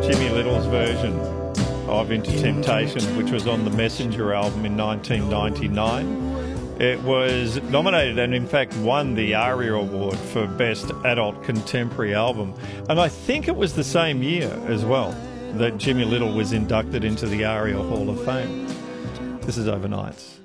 Jimmy Little's version of Into Temptation, which was on the Messenger album in 1999. It was nominated and in fact won the ARIA Award for Best Adult Contemporary Album. And I think it was the same year as well that Jimmy Little was inducted into the ARIA Hall of Fame. This is Overnights.